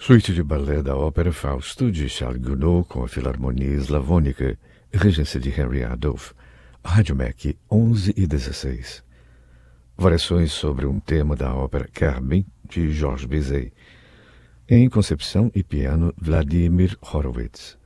Suíte de balé da ópera Fausto, de Charles Gounod, com a Filarmonia Slavônica, regência de Henry Adolph, Rádio MEC 11 e 16. Variações sobre um tema da ópera Carmen, de Georges Bizet, em concepção e piano Vladimir Horowitz.